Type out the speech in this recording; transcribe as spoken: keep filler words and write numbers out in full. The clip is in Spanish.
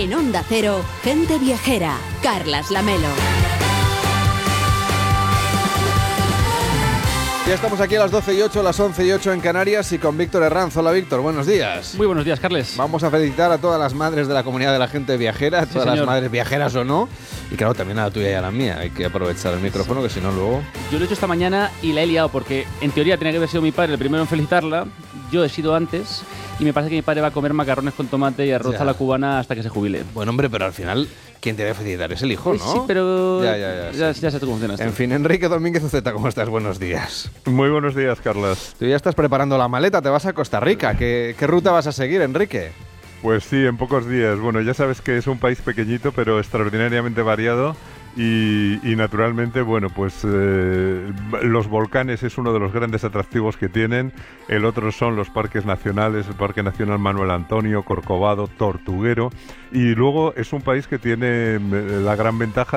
En Onda Cero, Gente Viajera, Carlas Lamelo. Ya estamos aquí a las doce y ocho, las once y ocho en Canarias y con Víctor Herranz. Hola Víctor, buenos días. Muy buenos días, Carles. Vamos a felicitar a todas las madres de la comunidad de la gente viajera, a Sí, todas señor. las madres viajeras o no. Y claro, también a la tuya y a la mía. Hay que aprovechar el micrófono, que si no luego... Yo lo he hecho esta mañana y la he liado porque en teoría tenía que haber sido mi padre el primero en felicitarla. Yo he sido antes y me parece que mi padre va a comer macarrones con tomate y arroz Ya. a la cubana hasta que se jubile. Bueno, hombre, pero al final, quien te debe felicitar es el hijo, ¿no? Sí, pero Ya, ya, ya, ya, sí. ya sé tú cómo funciona esto. En fin, Enrique Domínguez Uceta, ¿cómo estás? Buenos días. Muy buenos días, Carlas. Tú ya estás preparando la maleta, te vas a Costa Rica. ¿Qué, qué ruta vas a seguir, Enrique? Pues sí, en pocos días. Bueno, ya sabes que es un país pequeñito, pero extraordinariamente variado. Y, y naturalmente, bueno, pues eh, los volcanes es uno de los grandes atractivos que tienen. El otro son los parques nacionales, el Parque Nacional Manuel Antonio, Corcovado, Tortuguero. Y luego es un país que tiene eh, la gran ventaja